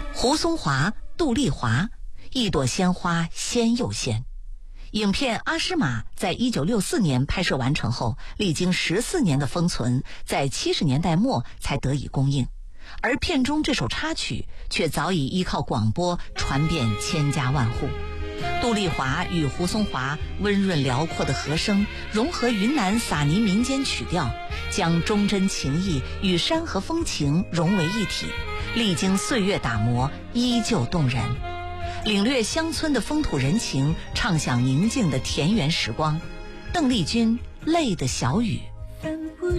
胡松华、杜丽华，一朵鲜花鲜又鲜。影片《阿诗玛》在1964年拍摄完成后，历经14年的封存，在70年代末才得以公映。而片中这首插曲却早已依靠广播传遍千家万户。杜丽华与胡松华温润辽阔的和声融合云南撒尼民间曲调，将忠贞情谊与山河风情融为一体，历经岁月打磨，依旧动人。领略乡村的风土人情，畅享宁静的田园时光。邓丽君《泪的小雨》。